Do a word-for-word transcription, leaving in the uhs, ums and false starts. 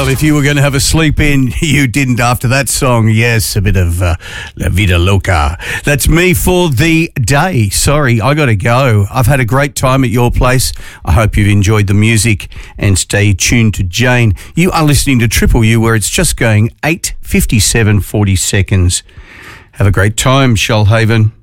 Well, if you were going to have a sleep in, you didn't after that song. Yes, a bit of uh, La Vida Loca. That's me for the day. Sorry, I got to go. I've had a great time at your place. I hope you've enjoyed the music and stay tuned to Jane. You are listening to Triple U, where it's just going eight fifty-seven, forty seconds. Have a great time, Shoalhaven.